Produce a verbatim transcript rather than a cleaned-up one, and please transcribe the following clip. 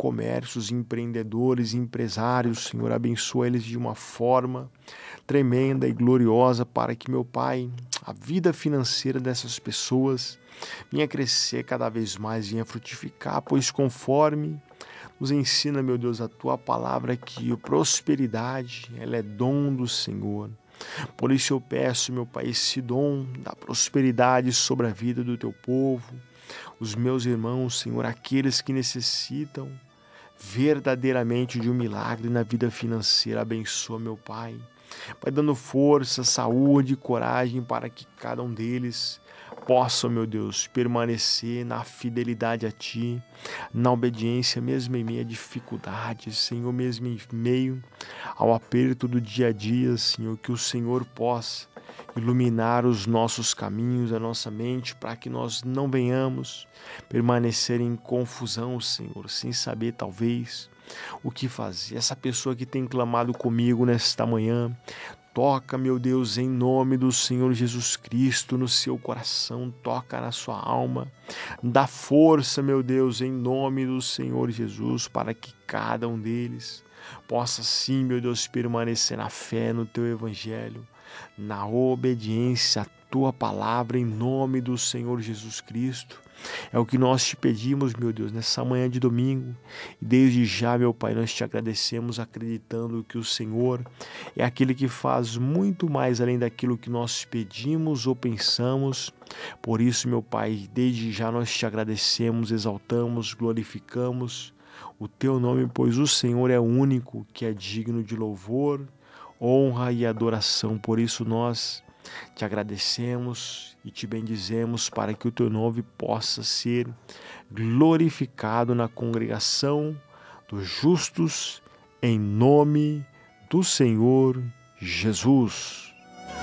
comércios, empreendedores, empresários, Senhor, abençoa eles de uma forma tremenda e gloriosa para que, meu Pai, a vida financeira dessas pessoas venha crescer cada vez mais, venha frutificar, pois conforme nos ensina, meu Deus, a Tua palavra que a prosperidade, ela é dom do Senhor. Por isso eu peço, meu Pai, esse dom da prosperidade sobre a vida do Teu povo, os meus irmãos, Senhor, aqueles que necessitam verdadeiramente de um milagre na vida financeira. Abençoa, meu Pai. Vai dando força, saúde e coragem para que cada um deles possa, meu Deus, permanecer na fidelidade a Ti, na obediência, mesmo em meio a dificuldades, Senhor, mesmo em meio ao aperto do dia a dia, Senhor, que o Senhor possa iluminar os nossos caminhos, a nossa mente, para que nós não venhamos permanecer em confusão, Senhor, sem saber talvez o que fazer. Essa pessoa que tem clamado comigo nesta manhã, toca, meu Deus, em nome do Senhor Jesus Cristo no seu coração, toca na sua alma, dá força, meu Deus, em nome do Senhor Jesus, para que cada um deles possa sim, meu Deus, permanecer na fé, no Teu Evangelho, na obediência à Tua palavra, em nome do Senhor Jesus Cristo. É o que nós te pedimos, meu Deus, nessa manhã de domingo. E desde já, meu Pai, nós te agradecemos, acreditando que o Senhor é aquele que faz muito mais além daquilo que nós pedimos ou pensamos. Por isso, meu Pai, desde já nós te agradecemos, exaltamos, glorificamos o Teu nome, pois o Senhor é o único que é digno de louvor, honra e adoração. Por isso nós te agradecemos e te bendizemos para que o Teu nome possa ser glorificado na congregação dos justos, em nome do Senhor Jesus.